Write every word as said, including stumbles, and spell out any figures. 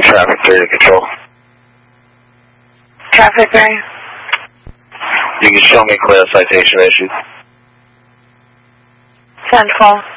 Traffic three to control. Traffic three. You can show me clear citation issued. Central.